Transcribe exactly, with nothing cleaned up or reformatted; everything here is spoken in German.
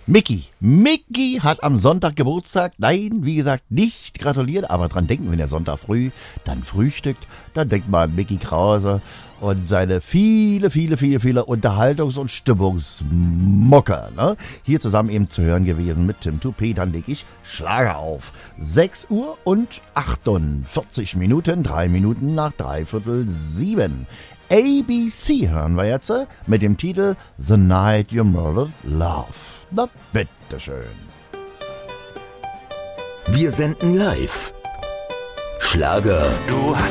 Micky. Micky hat am Sonntag Geburtstag. Nein, wie gesagt, nicht gratuliert, aber dran denken, wenn der Sonntag früh dann frühstückt, dann denkt man an Micky Krause und seine viele, viele, viele, viele Unterhaltungs- und Stimmungsmocker. Ne? Hier zusammen eben zu hören gewesen mit Tim Toupet. Dann leg ich Schlager auf. sechs Uhr und achtundvierzig Minuten, drei Minuten nach dreiviertel sieben. A B C hören wir jetzt mit dem Titel The Night You Murdered Love. Na, bitteschön. Wir senden live. Schlager. Du hast